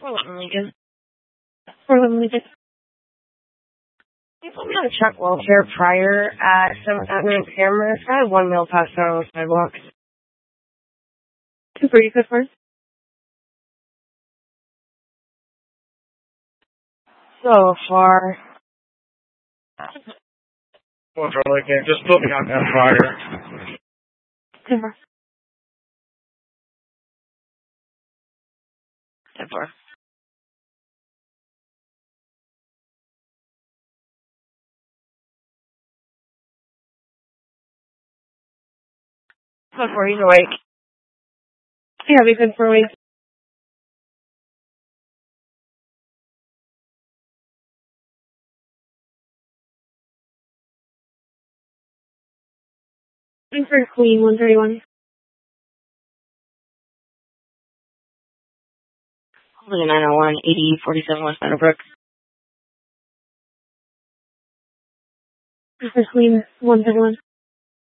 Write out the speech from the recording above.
Lincoln. Portland, Lincoln. You put me on Chuck Welfare prior at 7th Cameras. I had 1 mil passed out on the sidewalk. 240, good first. So far. Well, for Lincoln, just put me on that prior. Timber. Timber. So far, he's awake. Yeah, we good for a week. Thanks for Queen 131. Holding 901, 8047 West Meadowbrook. Thanks for Queen 131.